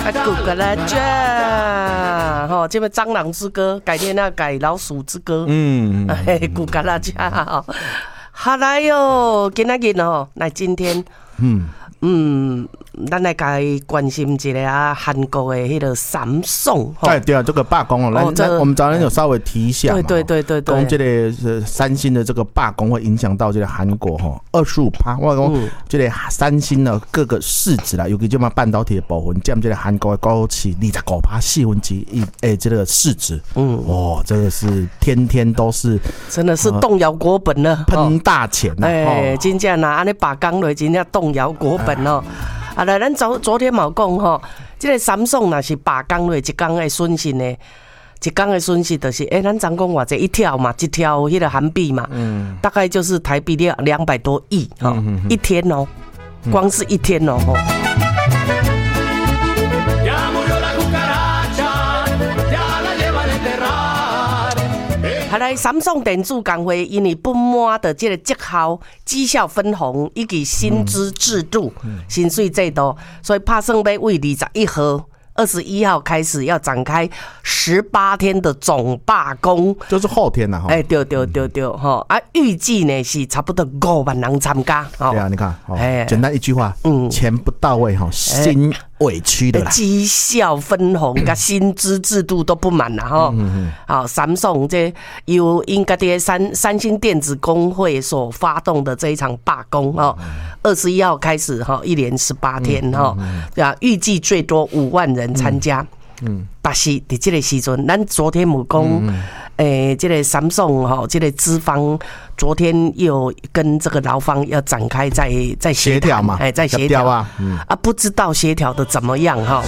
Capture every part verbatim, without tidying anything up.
啊，古格拉加，吼，这个蟑螂之歌，改天要改老鼠之歌。嗯，哎，古格拉加，好来哟，今仔日哦，来今天，嗯嗯。咱来该关心一下啊，韩国的迄个三宋。 哎，对啊，这个罢工哦，来，来，我们早上有稍微提一下嘛。 对对对对对。讲这个三星的这个罢工会影响到这个韩国哈，二十五趴。我讲这个三星的各个市值啦，尤其这嘛半导体的部分，占这个韩国的高企二十五趴四分之一，哎，这个市值，嗯，哦，这个是天天都是， 真的是动摇国本了， 喷大钱呐。 哎，真正呐，安尼罢工了，真正动摇国本哦。啊，来，咱昨昨天嘛讲吼，这个三宋若是罢工了，一天的损失呢，一天的损失就是，哎、欸，咱昨讲偌济一条嘛，一条迄个韩币嘛，嗯，大概就是台币两两百多亿哈、嗯嗯嗯，一天哦、喔，光是一天哦、喔，吼、嗯。后来，三宋电子工会因为不满的这个绩效、绩效分红以及薪资制度、嗯、薪水制度，所以拍算要为二十一号、二十一号开始要展开十八天的总罢工， 就是后天了哈。 哎，对对对对哈啊，预计呢是差不多五万人参加。 对啊，你看，哎，简单一句话，嗯，钱不到位哈，心委屈的啦。 绩效分红跟薪资制度都不满了哈。好，三宋这由因家的三三星电子工会所发动的这一场罢工哈，二十一号开始哈，一连十八天哈，对啊，预计最多五万人参加。嗯，但是伫这个时阵，咱昨天有讲，诶、嗯，这个三宋哈，这个资方昨天又跟这个劳方要展开在在协调嘛，哎，在协调啊，嗯、啊，不知道协调的怎么样哈。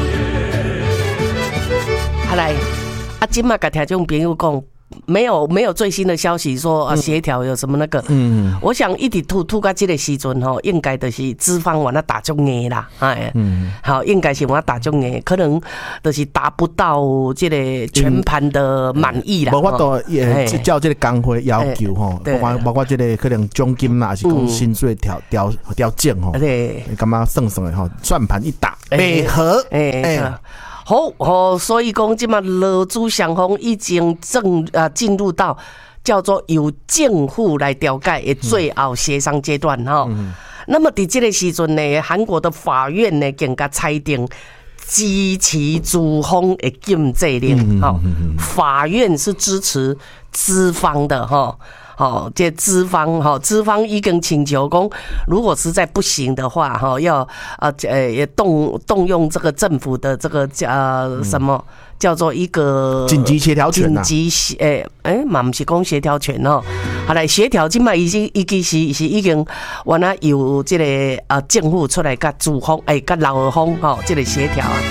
好来，啊，今嘛甲听众朋友讲。没有没有最新的消息说啊协调有什么那个，嗯，我想一直吐吐到这个时阵吼，应该就是资方往那打中硬啦，哎，嗯，好，应该是往那打中硬，可能就是达不到这个全盘的满意啦。 无法度也照这个工会要求吼，包括包括这个可能奖金啦，还是讲薪水调调调整吼，对，感觉算算的吼，算盘一打，美和，哎。 好，哦，所以讲，即嘛劳资双方已经正啊进入到叫做由政府来调解的最后协商阶段哈、嗯。那么伫这个时阵呢，韩国的法院呢更加裁定支持资方的禁制令哈、嗯嗯嗯。法院是支持资方的哈。好，这资方哈，资方已经请求讲，如果实在不行的话，哈，要呃呃也动动用这个政府的这个呃什么叫做一个紧急协调权呐、啊？ 紧急诶诶，嘛不是讲协调权哦，好来协调，今麦已经已经是是已经原来由这个呃政府出来甲资方诶甲劳方吼这个协调啊。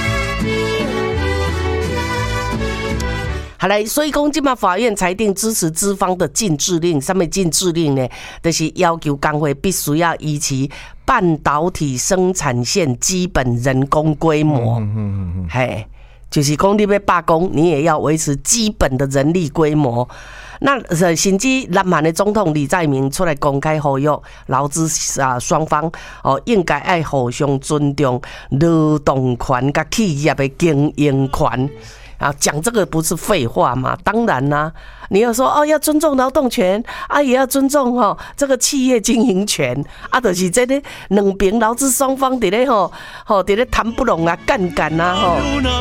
好来，所以讲，今嘛法院裁定支持资方的禁制令。什么禁制令呢？就是要求工会必须要依其半导体生产线基本人工规模。嗯嗯嗯嘿，就是讲你要罢工，你也要维持基本的人力规模。那甚至南韩的总统李在明出来公开呼吁劳资啊双方哦，应该爱互相尊重劳动权甲企业的经营权。啊，讲这个不是废话嘛？当然啦、啊，你要说哦，要尊重劳动权啊，也要尊重哈、哦、这个企业经营权啊，就是这个两边劳资双方伫咧吼吼伫咧谈不拢啊，干干啊吼。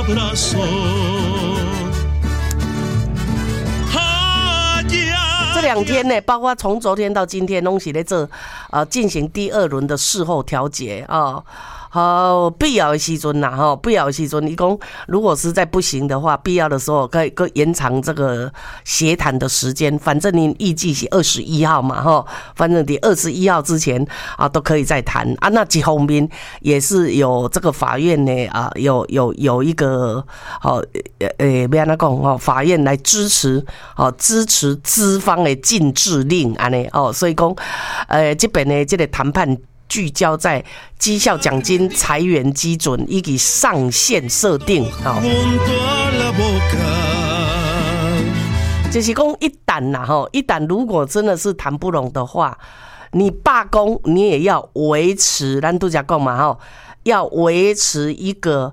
这两天呢，包括从昨天到今天，拢是咧做呃进行第二轮的事后调解啊。哦好，必要的时阵呐，哈，必要的时阵，你讲如果实在不行的话，必要的时候可以可以延长这个协谈的时间。反正你预计是二十一号嘛，哈，反正你二十一号之前啊都可以再谈啊。那几方面也是有这个法院呢啊，有有有一个好呃呃，不要那讲哦，法院来支持哦，支持资方的禁制令安尼哦，所以讲呃这边呢这个谈判。聚焦在绩效奖金、裁员基准以及上限设定。好，就是讲一旦呐，哈，一旦如果真的是谈不拢的话，你罢工，你也要维持，咱都讲嘛，哈，要维持一个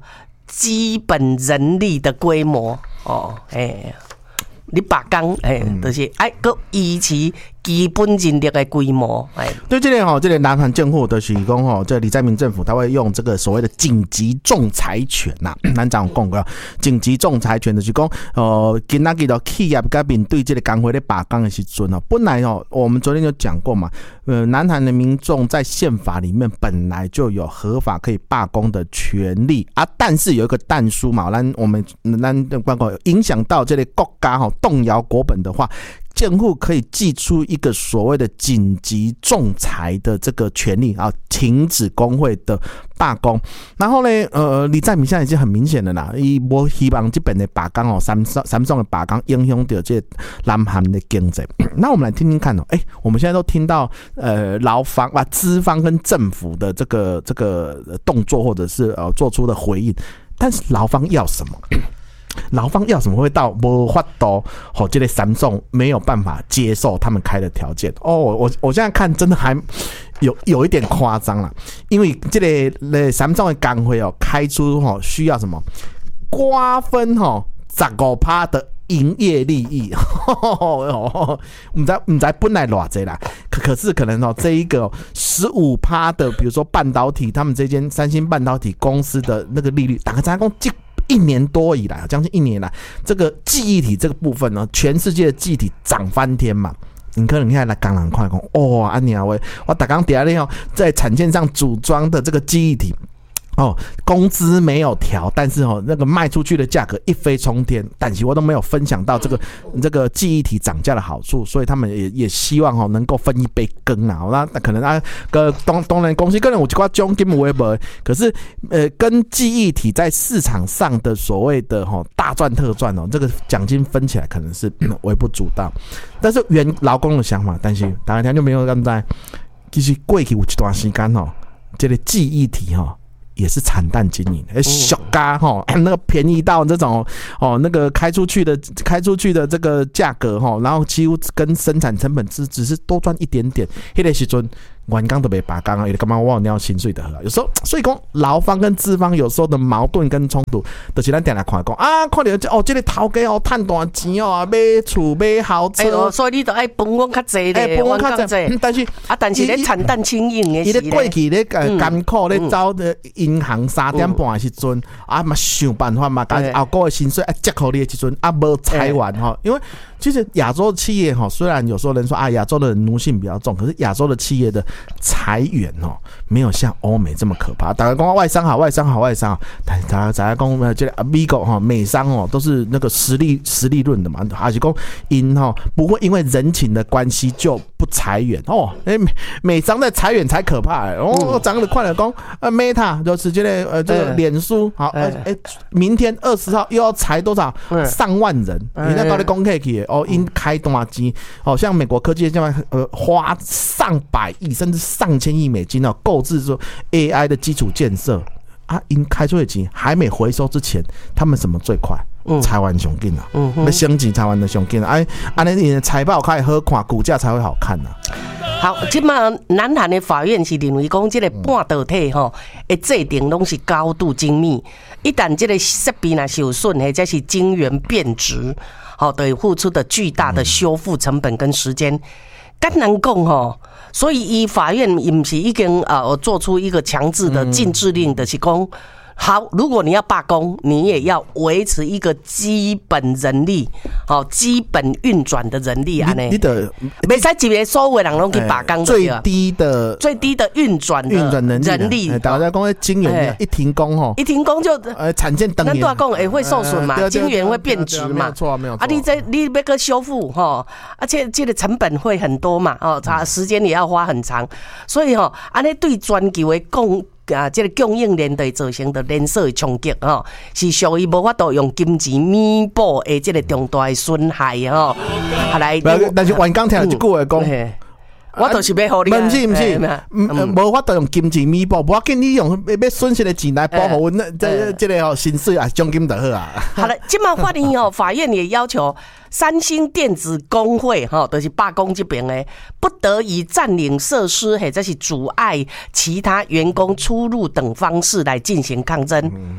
基本人力的规模哦，哎。你罢工，哎，就是哎，佮维持基本人力的规模，哎， 对，这个吼，这个南韩政府就是讲吼，这李在明政府他会用这个所谓的紧急仲裁权呐，咱讲讲过，紧急仲裁权就是讲，呃，今仔日的企业甲面对这个工会咧罢工的时阵哦，本来哦，我们昨天就讲过嘛，呃，南韩的民众在宪法里面本来就有合法可以罢工的权利啊，但是有一个但书嘛，咱我们咱包括影响到这个国家吼。动摇国本的话，政府可以祭出一个所谓的紧急仲裁的这个权利啊，停止工会的罢工。然后呢，呃，李在明现在已经很明显了啦，伊无希望这边的罢工哦，三三种的罢工影响到这南韩的经济。那我们来听听看哦，哎、欸，我们现在都听到呃劳方啊、资方跟政府的这个这个动作，或者是呃做出的回应，但是劳方要什么？劳方要什么会到无法度，吼，这个三众没有办法接受他们开的条件哦。我我现在看真的还有有一点夸张了，因为这个三众的工会哦开出吼需要什么瓜分吼十五趴的营业利益，唔知唔知本来偌济啦，可可是可能哦这一个十五趴的，比如说半导体，他们这间三星半导体公司的那个利率，大概才讲这。一年多以来，将近一年以来，这个记忆体这个部分呢，全世界的记忆体涨翻天嘛。你可能看来刚刚快讲，哦，安尼啊喂，我打刚底下咧在产线上组装的这个记忆体。哦，工资没有调，但是哦，那个卖出去的价格一飞冲天。但是我都没有分享到这个这个记忆体涨价的好处，所以他们也也希望哦能够分一杯羹啊。那那可能啊，个东东南公司可能有一寡奖金有的没，可是呃，跟记忆体在市场上的所谓的哈、哦、大赚特赚哦，这个奖金分起来可能是微不足道。但是原劳工的想法，但是大家听就没有咁在，其实过去有一段时间哦，这个记忆体哈、哦。也是惨淡经营，小嘎哈，那个便宜到这种哦，那个开出去的开出去的这个价格哈，然后几乎跟生产成本只只是多赚一点点。那个时阵员工都没罢工啊，有干嘛我要薪水的有时候，所以讲劳方跟资方有时候的矛盾跟冲突，就是咱点来看讲啊，看到哦，这个头家哦，赚大钱哦，买厝买豪车， 哎呦，所以你都爱分我较济咧， 分我较济，但是啊，但是咧惨淡经营的时咧， 伊咧过去咧艰苦咧走的银行三点半的时阵，啊嘛想办法嘛，甲后个月薪水啊接互你的时阵啊无裁完哈，因为其实亚洲企业哈，虽然有时候人说啊亚洲的奴性比较重，可是亚洲的企业的裁员哦，没有像欧美这么可怕。大家讲外商好，外商好，外商好，但大家大家讲这个美国哈，美商哦都是那个实力实力论的嘛，还是讲因哈不会因为人情的关系就不裁员哦。哎，美商在裁员才可怕哎、欸。哦，涨得快了，讲呃 Meta 就是这个呃这个脸书好，哎、欸欸、明天二十号又要裁多少、嗯、上万人，你那高的公 K 去哦，因开大机哦，像美国科技这样呃花上百亿甚至上千亿美金哦，购置说 A I 的基础建设啊，因开出的钱还没回收之前，他们什么最快？裁完上紧啊，嗯，要升级裁完的上紧啊，哎，安尼你的财报开好看，股价才会好看呐、啊。 好，即马南韩的法院是认为讲，这个半导体吼，的制定拢是高度精密，一旦这个设备若受损，或者是晶圆变质，好，得付出的巨大的修复成本跟时间，更难讲吼。所以，伊法院伊不是已经呃做出一个强制的禁制令的，是讲。好，如果你要罢工，你也要维持一个基本人力，好，基本运转的人力啊， 你你的没使一个所有人拢去罢工， 最低的最低的运转运转能力人力， 大家讲晶圆一停工吼， 一停工就呃产线等于，咱讲也会受损嘛，晶圆会变质嘛， 没有错没有错。 啊，你这你要个修复哈，而且这个成本会很多嘛，哦，时间也要花很长，所以吼，安尼对全球的供。啊，这个供应链对造成的连锁的冲击吼，是属于无法度用金钱弥补的这个重大的损害吼。后来， 但是员工听一句话讲。 嗯我就是要互你， 不是不是，无法度用金钱弥补，无要紧，你用要损失的钱来保护阮这这个吼薪水啊，奖金就好啊。 好了，今嘛法院哦，法院也要求三星电子工会哈，就是罢工这边的，不得以占领设施或者是阻碍其他员工出入等方式来进行抗争。嗯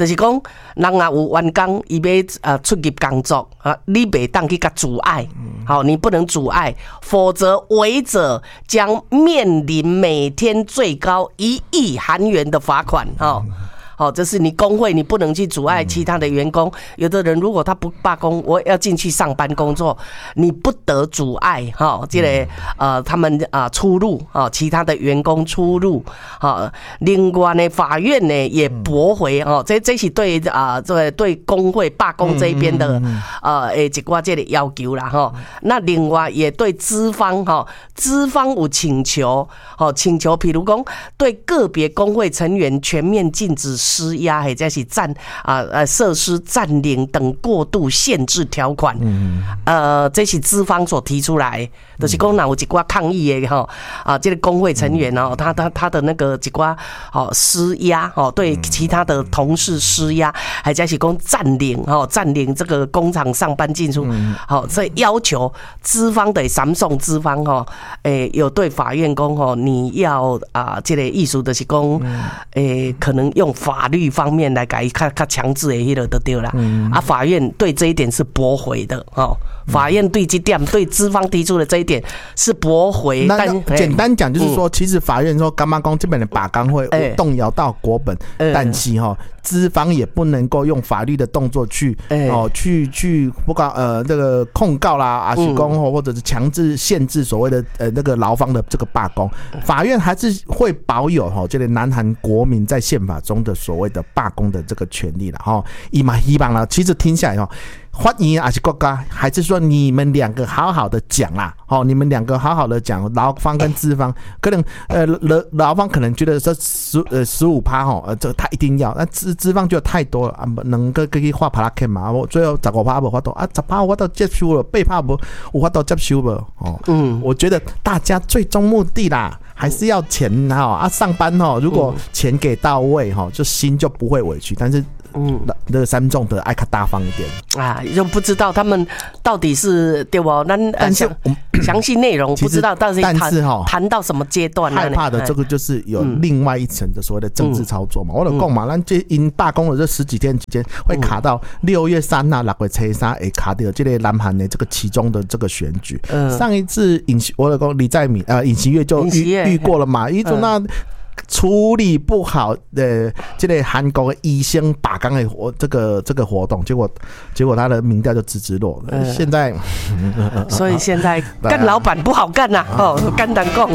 就是讲，人啊有员工，伊要呃出入工作啊，你袂当去甲阻碍，好，你不能阻碍，否则违者将面临每天最高一亿韩元的罚款，哈。哦，这是你工会，你不能去阻碍其他的员工。有的人如果他不罢工，我要进去上班工作，你不得阻碍哈、哦，这个呃他们啊、呃、出入啊、哦，其他的员工出入啊、哦。另外呢，法院呢也驳回哦，这这是对啊、呃、这个对工会罢工这一边的呃诶一寡这个要求啦哈、哦。那另外也对资方哈，资方有请求哦，请求，比如讲对个别工会成员全面禁止施压，或者是占啊呃设施占领等过度限制条款，嗯、呃，这是资方所提出来，就是讲若有一寡抗议的哈啊，这个工会成员哦，他他他的那个一寡哦施压哦，对其他的同事施压，或者是讲占领哦占领这个工厂上班进出，好、哦，所以要求资方的三送资方哦，诶有对法院讲哦，你要啊这个意思就是讲，诶可能用法。法律方面来改，较较强制的迄个就对了、嗯。啊，法院对这一点是驳回的哦。法院对这点对资方提出的这一点是驳回。 那简单讲就是说，嗯、其实法院说干嘛讲这边的罢工会动摇到国本，欸、但是哈、哦，资方也不能够用法律的动作去、欸、哦去去不管呃这个控告啦，啊是讲或者是强制限制所谓的呃那个劳方的这个罢工，法院还是会保有哈、哦、这个南韩国民在宪法中的所谓的罢工的这个权利了哈。伊嘛希望啦，其实听下来哈。法院还是国家，还是说你们两个好好的讲啦，哦，你们两个好好的讲，劳方跟资方，可能呃劳劳方可能觉得说十呃十五趴哈，呃这他一定要，那资资方就太多了啊，能够可以画帕拉 K 嘛，我最后十五趴无法度啊，十趴我都接受了，八趴无有法度接受了哦，嗯，我觉得大家最终目的啦。还是要钱哈啊！上班哈，如果钱给到位哈，就心就不会委屈。但是，嗯，那个三众的爱看大方一点啊，就不知道他们到底是对不？那但是详细内容不知道，但是谈谈到什么阶段？ 害怕的这个就是有另外一层的所谓的政治操作嘛。我就讲嘛，咱这因罢工的这十几天期间，会卡到六月三呐、六月初三，会卡到这个南韩的这个其中的这个选举。上一次尹我就讲李在明呃尹锡悦就遇过了嘛，一种那处理不好的这个韩国的医生罢工的活这个这个活动，结果结果他的民调就直直落了。嗯、现在， 所以现在干老板不好干呐、啊，哦，干单讲，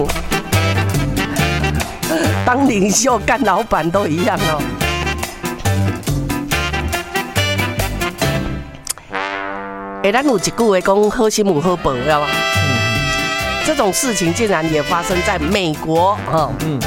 当领袖干老板都一样哦。哎，咱有一句话讲好心有好报，知道吗？这种事情竟然也发生在美国，哈，嗯，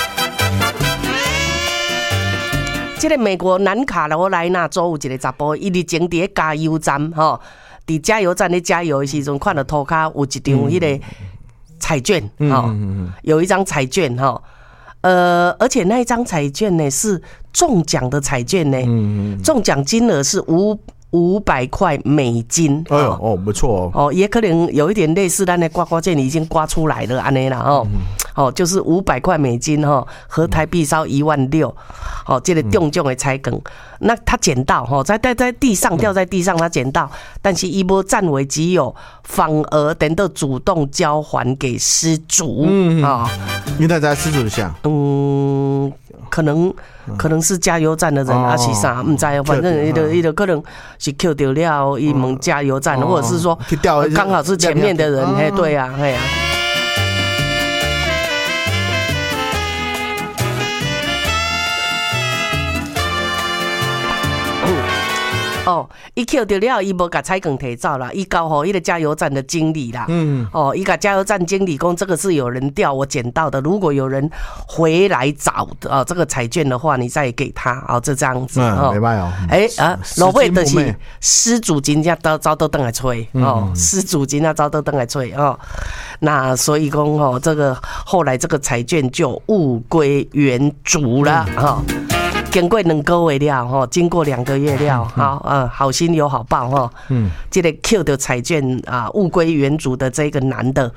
这个美国南卡罗来纳州有一个查甫，伊伫前伫加油站，哈，伫加油站咧加油的时阵，看到涂骹有一张迄个彩券，哈，有一张彩券，哈，呃，而且那一张彩券呢是中奖的彩券呢，中奖金额是五。五百块美金， 哎呦哦，不错哦，哦，也可能有一点类似咱的刮刮券已经刮出来了，安尼啦哦，嗯、哦，就是五百块美金哈、哦，合台币烧一万六，哦，这个中奖的彩券，嗯、那他捡到哈，在在在地上掉在地上，他捡到，但是伊无占为己有，反而等到主动交还给失主，嗯啊， 因为在失主下， 嗯。可能可能是加油站的人，还、哦、是啥？唔知，反正伊就伊就可能是 Q 掉了，伊问加油站，哦、或者是说刚好是前面的人，哎、哦，对啊，哎呀、啊。哦，伊捡到了，伊无甲彩券摕走啦，伊交互迄个加油站的经理啦。嗯，哦，伊甲加油站经理讲，这个是有人掉我捡到的，如果有人回来找哦这个彩券的话，你再给他哦，就这样子哦。 没办哦。 哎、欸、啊，老会的是失主真正都早都登来吹哦，失主真正早都登来吹哦。那所以讲哦，这个后来这个彩券就物归原主了哈。嗯经过两个月了哈，经过两个月了，好，呃，好心有好报哈。嗯，这个 Q 的彩券啊，物归原主的这个男的，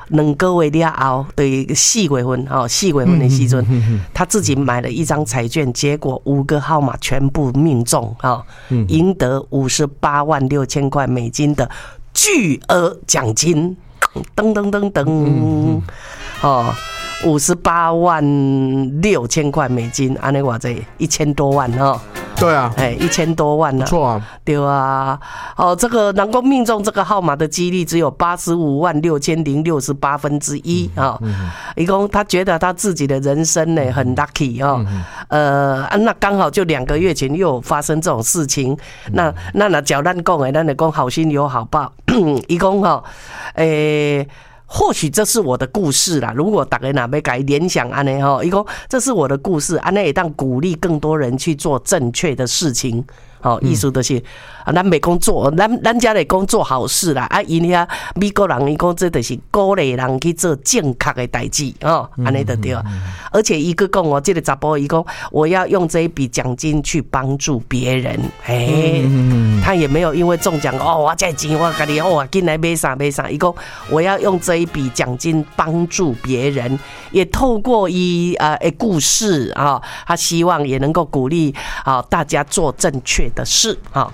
两个月了后，对四月份哦，四月份的时阵，他自己买了一张彩券，结果五个号码全部命中啊，赢得五十八万六千块美金的巨额奖金，噔噔噔噔，哦。五十八万六千块美金，安尼偌济一千多万哈。 对啊， 哎，一千多万呢、啊， 不错啊， 对啊。哦，这个能够命中这个号码的几率只有八十五万六千零六十八分之一啊。一共他觉得他自己的人生呢很 lucky 哦，呃，那刚好就两个月前又发生这种事情，那那那叫咱讲的，咱就讲好心有好报。一共哈，诶。或许这是我的故事啦。如果大家哪边改联想安呢？哈，一个这是我的故事，安呢也当鼓励更多人去做正确的事情。好，意思就是啊，咱袂讲做，咱咱家咧讲做好事啦。啊，因遐美国人伊讲这就是鼓励人去做正确的代志哦，安尼就对了。而且一个讲哦，这个查甫伊讲我要用这一笔奖金去帮助别人，哎，他也没有因为中奖哦，我这钱我家己哦，进来买啥买啥。伊讲我要用这一笔奖金帮助别人，也透过一呃诶故事啊，他希望也能够鼓励啊大家做正确的事啊。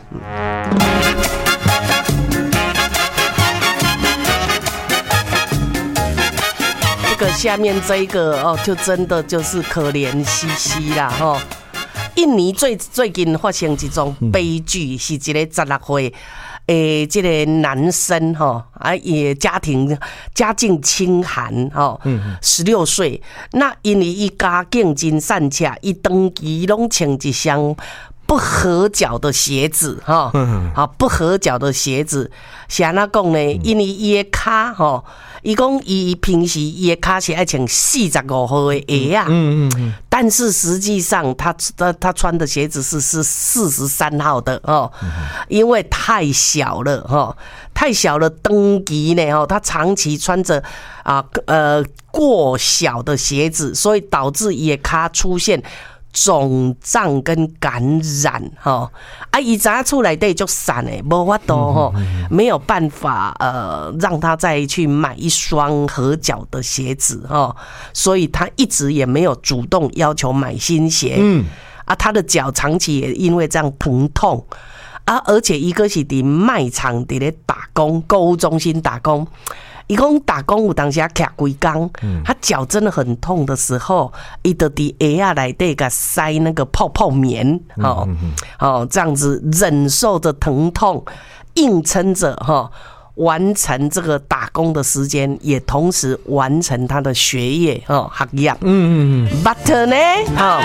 这个下面这一个哦，就真的就是可怜兮兮啦哈。印尼最最近发生一种悲剧，是一个十六岁诶，这个男生哈啊，也家庭家境清寒哈，十六岁，那因为伊家境真善洽，伊长期拢穿一双不合脚的鞋子哈，啊不合脚的鞋子，是安怎讲呢？因为伊的脚哈，伊讲伊平时伊的脚是爱穿四十五号的鞋啊，嗯嗯嗯，但是实际上他他他穿的鞋子是是四十三号的哦，因为太小了哈，太小了登级呢哈，他长期穿着啊呃过小的鞋子，所以导致伊的脚出现肿胀跟感染哈，啊，伊早出来底就散诶，无法度哈，没有办法呃让他再去买一双合脚的鞋子哈，所以他一直也没有主动要求买新鞋。嗯，啊，他的脚长期也因为这样疼痛啊，而且一个是伫卖场伫咧打工，购物中心打工。伊讲打工有当时啊徛规工，他脚真的很痛的时候，伊就伫鞋仔内底甲塞那个泡泡棉，哦哦，这样子忍受着疼痛，硬撑着哈，完成这个打工的时间，也同时完成他的学业哦学业。嗯嗯嗯。But 呢，哈，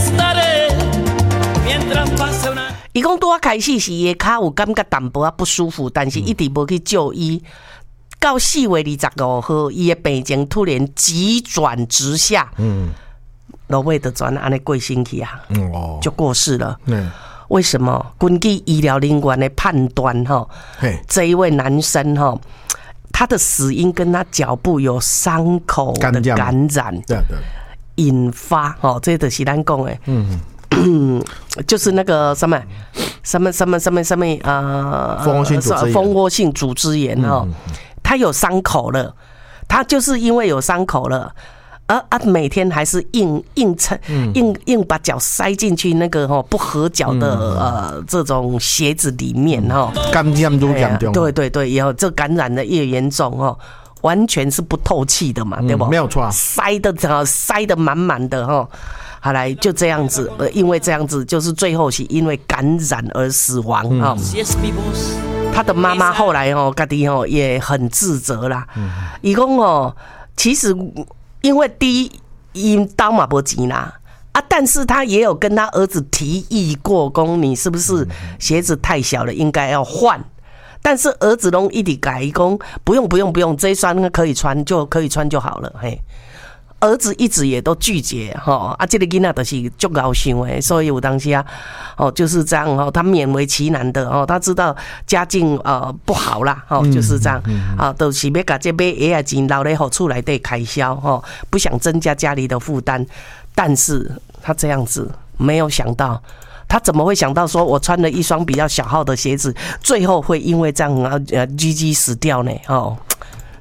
伊讲拄啊开始是伊脚有感觉淡薄啊不舒服，但是一直无去就医。到四月二十五号，伊的病情突然急转直下，嗯，落尾就转安尼过身去啊，哦，就过世了。嗯，为什么？根据医疗人员的判断，哈，这一位男生哈，他的死因跟他脚部有伤口的感染，对对，引发哦，这就是咱讲的，嗯。就是那个什么什么什么什么什么呃， 蜂窝性组织炎， 蜂窝性组织炎哦，他有伤口了，他就是因为有伤口了，而啊每天还是硬硬撑硬硬把脚塞进去那个哦不合脚的呃这种鞋子里面哦， 感染都严重， 对对对，以后这感染的越严重哦。完全是不透气的嘛，对不？ 没有错， 塞的塞的满满的哈。好来就这样子，呃，因为这样子，就是最后是因为感染而死亡啊。嗯、他的妈妈后来哦，家己哦也很自责啦。伊讲哦，其实因为第一，因刀嘛无钱啦。啊！但是他也有跟他儿子提议过，讲你是不是鞋子太小了，应该要换。但是儿子拢一直改讲，不用不用不用，这一双可以穿就可以穿就好了。嘿，儿子一直也都拒绝哈。啊，这个囡仔就是足高兴诶，所以有当时啊，哦就是这样哦，他勉为其难的哦，他知道家境呃不好啦，哦就是这样啊，都是要把这买鞋仔钱留咧好厝内底开销哦，不想增加家里的负担。但是他这样子没有想到。他怎么会想到说，我穿了一双比较小号的鞋子，最后会因为这样啊呃 G G 死掉呢？哦，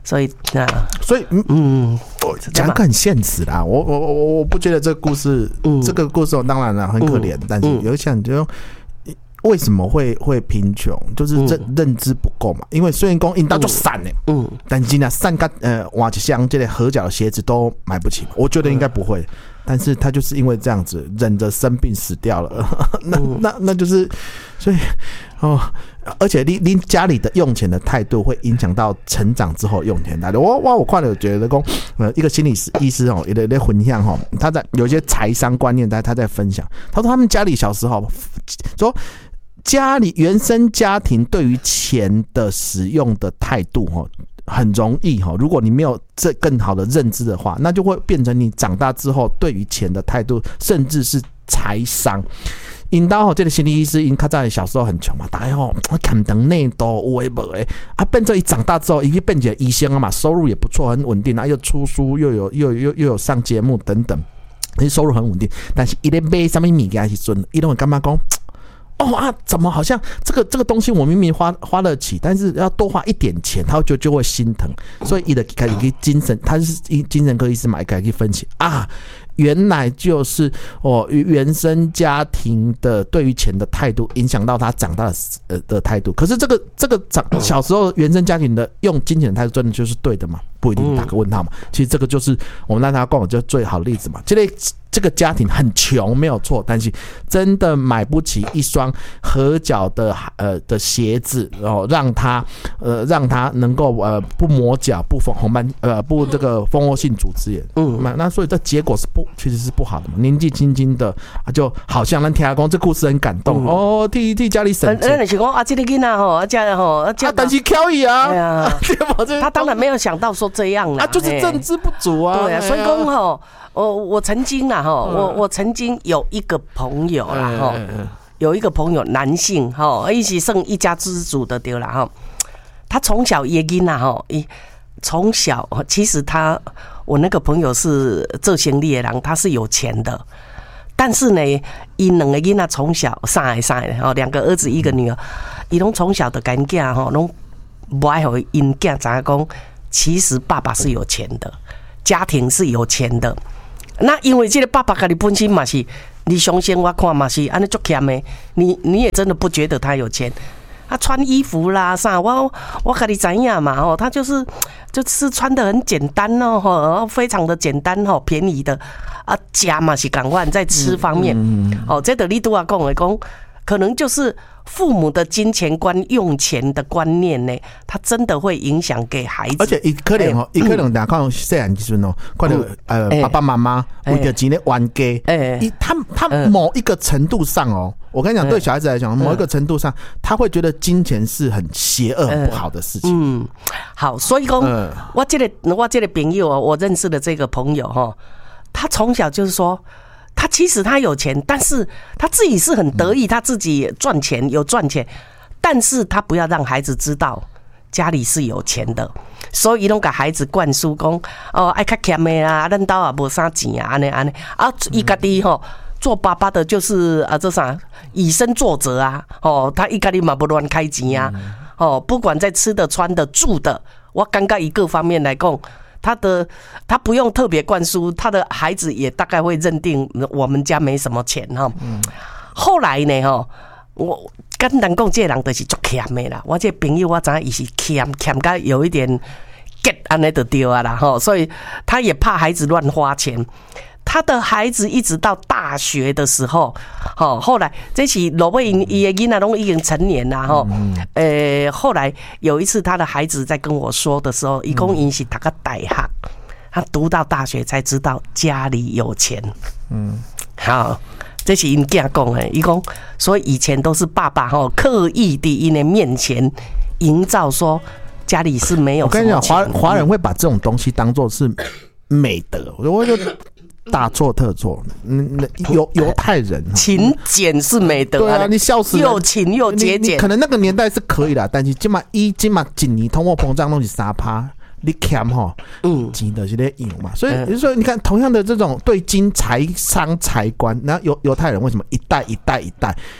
所以啊， 所以嗯，讲个很现实啦。我我我我不觉得这个故事，嗯、这个故事当然了很可怜，嗯、但是有想就为什么会会贫穷，就是认、嗯、认知不够嘛。因为虽然讲因到就散呢，嗯，但是呢散个呃挖一箱这类合脚的鞋子都买不起，我觉得应该不会。嗯，但是他就是因为这样子忍着生病死掉了，那那那就是所以哦，而且你你家里的用钱的态度会影响到成长之后用钱态度。我我我看了觉得说，呃，一个心理师医师哦，有的分享哈，他在有一些财商观念，他他在分享，他说他们家里小时候说。家里原生家庭对于钱的使用的态度很容易，如果你没有这更好的认知的话，那就会变成你长大之后对于钱的态度，甚至是财商。因到这个心理医师，因他在小时候很穷嘛，大概吼看等内都有诶无诶，啊，变成一长大之后，已经变成医生了嘛，收入也不错，很稳定啊，又出书，又有又又又有上节目等等，收入很稳定。但是一咧买什么物件时阵，伊都会感觉讲。哦啊，怎么好像这个这个东西我明明花花得起，但是要多花一点钱，他就就会心疼。所以伊的开始精神，他是精神科医师嘛，开始分析啊，原来就是哦原生家庭的对于钱的态度影响到他长大的呃的态度。可是这个这个长小时候原生家庭的用金钱的态度真的就是对的吗？不一定，打个问号嘛。其实这个就是我们让他跟我就最好的例子嘛。这类这个家庭很穷没有错，但是真的买不起一双合脚的呃的鞋子，然后让他呃让他能够呃不磨脚不红红斑呃不这个蜂窝性组织炎，嗯，那所以这结果是不其实是不好的嘛。年纪轻轻的就好像咱听讲这故事很感动、嗯、哦，替替家里省钱。 那是讲啊，这个囡仔吼，啊这吼啊， 但是挑伊啊， 对啊，他当然没有想到说这样啦， 啊，就是认知不足啊， 对啊，所以讲吼。我我曾经啦哈，我我曾经有一个朋友啦哈，有一个朋友男性哈，一起剩一家之主的对啦哈。他从小也囡啦哈，从小其实他我那个朋友是做生意的人，他是有钱的，但是呢，伊两个囡仔从小三个三个哈，两个儿子一个女儿，伊拢从小的干囝哈，拢不爱互因囝知影讲，其实爸爸是有钱的，家庭是有钱的。那因为这个爸爸跟你本身嘛是，你相信我看嘛是，安尼足欠的，你你也真的不觉得他有钱，他穿衣服啦啥，我我跟你知影嘛吼，他就是就是穿得很简单哦吼，非常的简单吼，便宜的啊，家嘛是同款在吃方面，哦，这个你都要讲的讲，可能就是父母的金钱观、用钱的观念呢，他真的会影响给孩子。 而且伊可能哦，伊、欸、可能大家看细汉时阵哦，看到呃、欸、爸爸妈妈为了钱咧冤家，哎、欸，他他某一个程度上哦，我跟你讲，对小孩子来讲，某一个程度上，他会觉得金钱是很邪恶、很不好的事情。 嗯，好，所以讲、嗯，我这个我这个朋友哦，我认识的这个朋友哈，他从小就是说。他其实他有钱，但是他自己是很得意，他自己赚钱有赚钱，但是他不要让孩子知道家里是有钱的，所以他都给孩子灌输说哦，爱较欠的啦，咱家也没啥钱啊，安尼安尼啊，他自己吼做爸爸的就是啊，这啥以身作则啊，哦，他他自己嘛不乱开钱啊，哦，不管在吃的、穿的、住的，我感觉以各方面来讲。他的他不用特别灌输，他的孩子也大概会认定我们家没什么钱哈。嗯、后来呢哈，我跟人讲这人就是足欠的啦。我这朋友我知影伊是欠欠到有一点 get 安尼就对啊啦哈，所以他也怕孩子乱花钱。他的孩子一直到大学的时候，吼，后来这是罗贝因伊的囡仔拢已经成年啦，吼，呃，后来有一次他的孩子在跟我说的时候，伊讲因是读个大学，他读到大学才知道家里有钱，嗯，好，这是因囝讲的，伊讲，所以以前都是爸爸吼刻意的因的面前营造说家里是没有什么钱。我跟你讲，华华人会把这种东西当作是美德，我就。大错特错，嗯，犹犹太人勤俭是美德， 对啊，你笑死了， 又勤又节俭。 可能那个年代是可以啦，但是今嘛一今嘛今年通货膨胀东西三趴，你欠吼，嗯，钱的是在用嘛，所以就是说，你看同样的这种对金财商财观，然后犹犹太人为什么一代一代一代？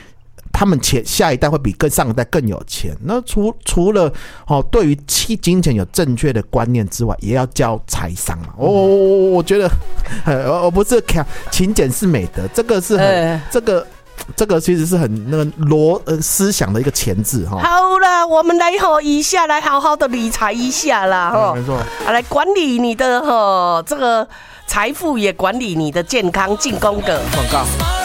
他们前下一代会比更上一代更有钱。那除除了哦，对于金钱有正确的观念之外，也要教财商嘛。我、哦、我我觉得，呃，我不是看勤俭是美德，这个是很、欸、这个。这个其实是很那个逻呃思想的一个前置哈。 好啦，我们来吼一下，来好好的理财一下啦哈、 嗯。没错， 啊，来管理你的哈这个财富，也管理你的健康，进攻个广告。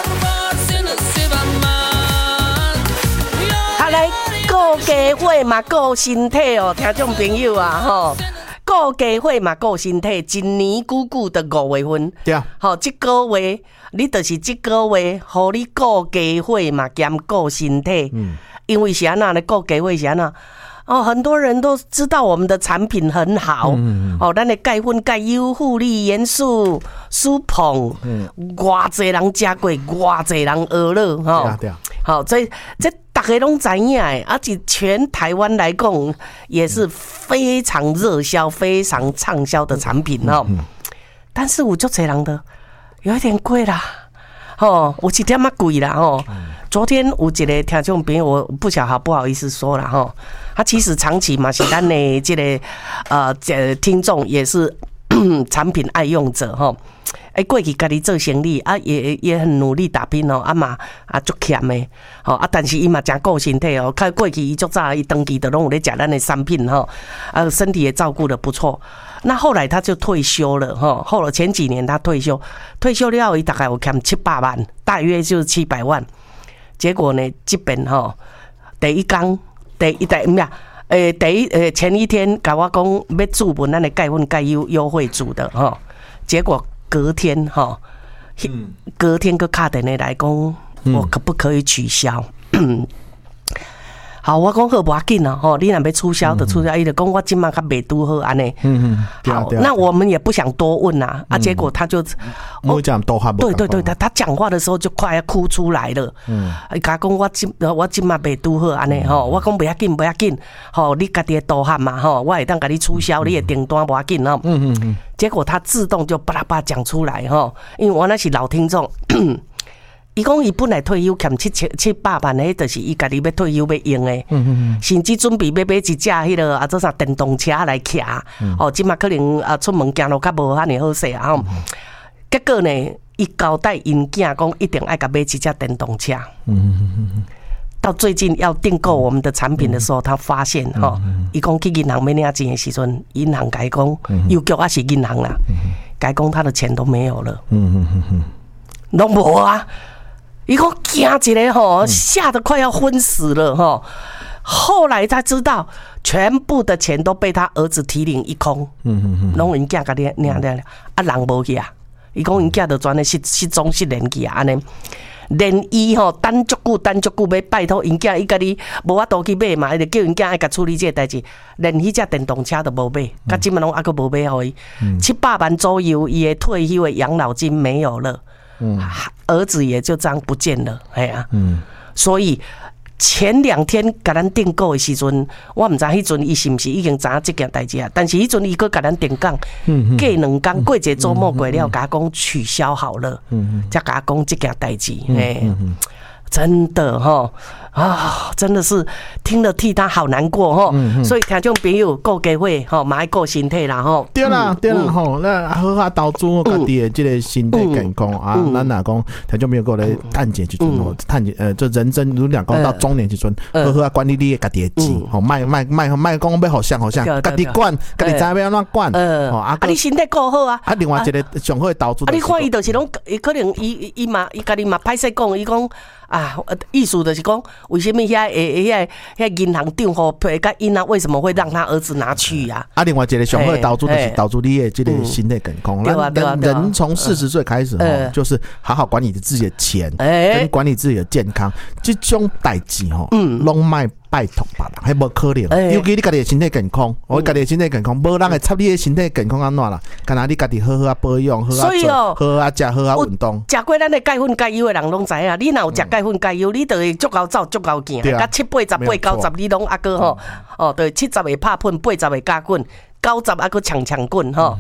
好来，顾家伙嘛，顾身体哦，听众朋友啊吼。顾家伙嘛，顾身体，一年久久的五月份， 对啊， 好，这个月你就是这个月，互你顾家伙嘛，兼顾身体，嗯，因为是安那咧，顾家伙是安那，哦，很多人都知道我们的产品很好，嗯、哦，咱的钙粉、钙优、护理元素、舒膨，嗯，偌济人食过，偌济人学了，哈、哦， 对啊，对啊， 好，这这。大家都知影诶，而且全台湾来讲也是非常热销、非常畅销的产品哦。嗯嗯、但是有足侪人的有一点贵啦，哦，有一点仔贵啦哦。嗯、昨天有一个听众朋友，我不晓得不好意思说了哈，他其实长期嘛是咱的这个呃听众，也是产品爱用者哈。哎，过去家己做生意啊，也也很努力打拼哦，啊嘛啊足欠的，吼啊，但是伊嘛真顾身体哦。看过去伊足早伊长期都拢有咧食咱的产品吼，啊身体也照顾得不错。那后来他就退休了哈，后来前几年他退休，退休了后伊大概有欠七八万，大约就是七百万。结果呢，这边吼第一天，第一第咩啊？诶，第一诶前一天甲我讲要注文咱的钙粉钙优优惠组的吼，结果。隔天哈，嗯、隔天个卡电话来讲，我可不可以取消？嗯、好，我讲好不要紧啊，吼，你若要促销的促销，伊就讲我今晚较袂拄好安尼。嗯嗯，好，那我们也不想多问啊，啊，结果他就， 我讲多话不？ 对对对，他他讲话的时候就快要哭出来了。嗯，伊甲讲我今我今晚袂拄好安尼吼，我讲不要紧不要紧，吼，你家己多喊嘛吼，我会当甲你促销，你的订单不要紧哦。嗯嗯嗯。结果他自动就巴拉巴拉讲出来哈，因为我那是老听众，伊讲伊本来退休欠七千七八万的，就是伊家己要退休要用的，嗯嗯甚至准备要买一架迄个啊，做啥电动车来骑，嗯、哦，即马可能啊出门行路较无遐尼好势啊，嗯、结果呢，伊交代因囝讲一定爱甲买一架电动车，嗯嗯嗯到最近要订购我们的产品的时候，他发现哈，伊讲去银行要领钱的时阵，银行甲伊讲，邮局还是银行啦，甲伊讲他的钱都没有了，嗯嗯嗯，拢无啊，伊讲惊一个吼，吓得快要昏死了哈。后来他知道，全部的钱都被他儿子提领一空，嗯嗯嗯，拢因囝甲领领领，啊人无去啊，伊讲因囝就专咧失失踪失联去啊安尼。连伊吼等足久等足久，要拜托因囝，伊家己无法度去买嘛，伊就叫因囝爱甲处理这个代志。连迄只电动车都无买，甲即满拢还佫无买互伊。七八万左右，伊的退休的养老金没有了，嗯、儿子也就这样不见了，哎呀、啊，嗯、所以。前两天甲咱订购的时阵，我毋知迄阵伊是毋是已经知影这件代志啊？但是迄阵伊佫甲咱订讲，过两天过一个周末过了，甲讲取消好了，才甲讲这件代志，嘿，真的哈啊，真的是听了替他好难过哈。嗯嗯、所以听众朋友顾家伙哈，嘛爱顾身体啦哈。 对啦对啦吼，那好好投资我家己的这个身体健康、嗯、啊。咱若讲听众朋友过来探钱时阵吼，探钱呃，这人生如两讲到中年时阵，好好啊管理你的家己的钱，吼，卖卖卖卖讲要互相互相，家己管，家己知要安怎管。 哦啊，啊你身体顾好啊。 啊，另外一个上好的投资。 啊，你看伊就是拢，可能伊伊嘛，伊家己嘛歹势讲，伊讲。啊，意思就是讲，为什么遐诶遐遐银行账户赔甲因啊？为什么会让他儿子拿去呀、啊？ 啊，另外一个上好的投资就是投资你的这个身体健康。 对啊，对啊， 人从四十岁开始吼，就是好好管理自己的钱，跟管理自己的健康，这种代志吼，拢卖。拜托别人，还无可能。欸、尤其你家己的身体健康，我家己的身体健康，无人会插你的身体健康安怎啦？干那你家己好好啊保养，好好做，好好啊食，好好运动。 食过咱的钙粉钙优的人拢知影，你若有食钙粉钙优，你就会足够走，足够行。甲七八十八九十，你拢阿个吼，哦，对，七十会拍喷，八十会加滚，九十阿个强强滚吼。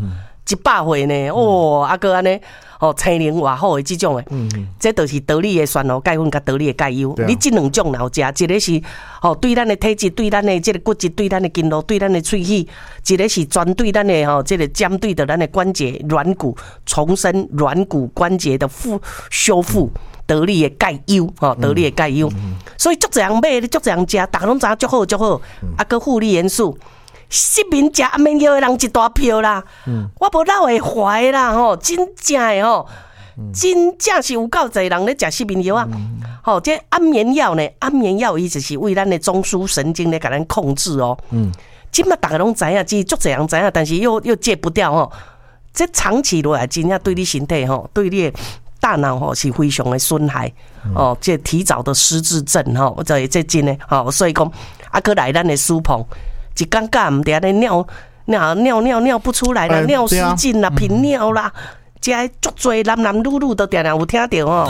一百岁呢，哦，啊个安尼。哦，青灵偌好的这种的，嗯，这就是道理的酸哦钙粉甲道理的钙优。你这两种有食，一个是哦对咱的体质、对咱的这个骨质、对咱的筋络、对咱的喙齿，一个是专对咱的吼这个针对的咱的关节软骨重生、软骨关节的复修复。得力的钙优，吼，得力的钙优，所以足侪人买，足侪人食，大家拢知影足好足好，啊个负离元素。失眠食安眠药的人一大票啦，嗯、我无哪会怀啦吼，真正的吼，嗯、真正是有够侪人咧食失眠药啊！吼、嗯，这安眠药呢，安眠药伊就是为咱的中枢神经咧，甲咱控制哦。嗯，即马大家拢知影，只足侪人知影，但是又又戒不掉吼。这长期落来，真正对你身体吼，对你的大脑吼是非常的损害。嗯、哦，这提早的失智症吼，这这真的吼，所以讲啊，搁来咱的书棚。一尴尬唔得，尿尿尿尿尿不出来啦，尿失禁啦，频尿啦，这足多男男女女都定定有听到哦。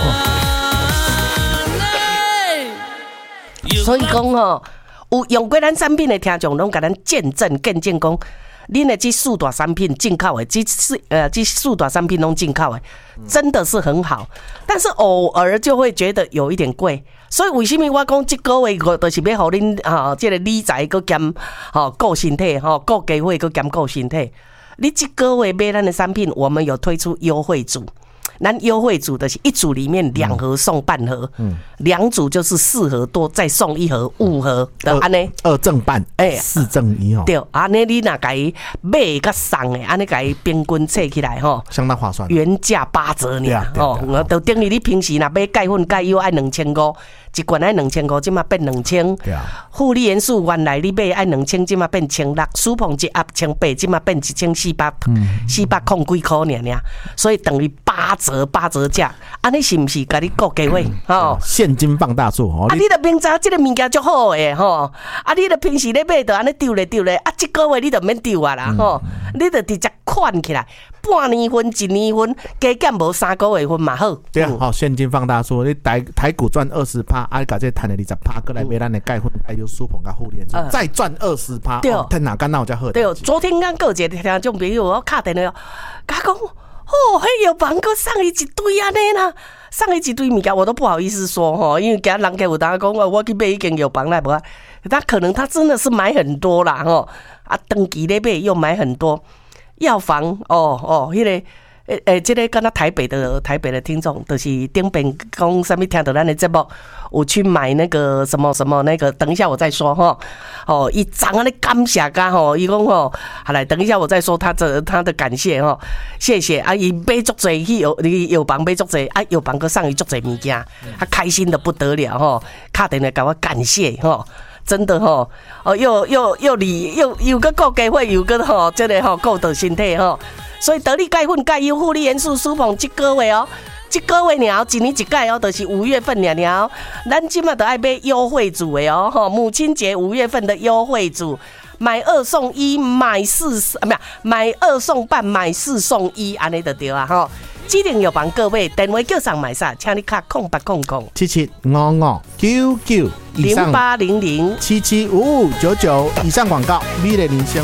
所以讲哦，有用过咱产品的听众，拢甲咱见证见证讲，恁的这四大产品进口的，这四呃这四大产品拢进口的，真的是很好，但是偶尔就会觉得有一点贵。所以为什么我讲这个月我就是要互恁哈，这个理财搁兼哈顾身体哈，顾家伙搁兼顾身体。你这个月买咱的产品，我们有推出优惠组。咱优惠组的是一组里面两盒送半盒，嗯，两组就是四盒多，再送一盒五盒的安尼， 二正半，哎，四正一哦。 对，安尼你若甲伊买甲送的，安尼甲伊平均测起来吼， 相当划算， 原价八折呢，哦，就等于你平时若买钙粉钙优爱两千五。一罐爱两千五，即马变两千。负离元素原来你买爱两千，即马变千六。舒膨一盒千八，即马变一千四百，四百空几块尔尔。所以等于八折八折价。安尼是毋是？甲你顾价位吼？ 现金放大做哦。 啊，你著明知即个物件足好诶吼。啊，你著平时咧买著安尼丢咧丢咧，啊，即个月你著免丢啊啦吼。你著直接款起来。半年份、一年份，加减无三个月份嘛好。 对啊，好，现金放大说，你台台股赚二十趴，啊，把这赚了二十趴，过来买咱的钙粉、钙优、舒膨、甲护联，再赚二十趴，对，趁哪干那有才好。 对，昨天刚个一个听众朋友我打电话，甲讲，哦，迄药房佫送伊一堆安尼啦，送伊一堆物件，我都不好意思说吼，因为惊人家有当讲，我去买一间药房来无，他可能他真的是买很多啦吼，啊，登记咧买又买很多。药房哦哦，迄、那个诶诶，这个敢若台北的台北的听众，就是顶边讲什么听到咱的节目，我去买那个什么什么那个，等一下我再说哈。哦，伊长安尼感谢噶吼，伊讲吼，好来，等一下我再说他的他的感谢哈，谢谢啊，伊买足济去药你药房买足济，啊药房佮送伊足济物件，他开心的不得了吼，打电话甲我感谢吼。真的吼，哦，又又又理又又个顾家伙，又个吼，这个吼顾到身体吼，所以得力钙粉、钙优、负离元素、舒膨，这个月哦，这个月了，一年一届哦，就是五月份了了，咱今嘛都爱买优惠组的哦，吼，母亲节五月份的优惠组，买二送一，买四啊，没有，买二送半，买四送一，安尼就对啊，吼。指定药房各位电话叫上买啥，请你卡空八空空七七五五九九零八零零七七五五九九以上广告，美丽人生。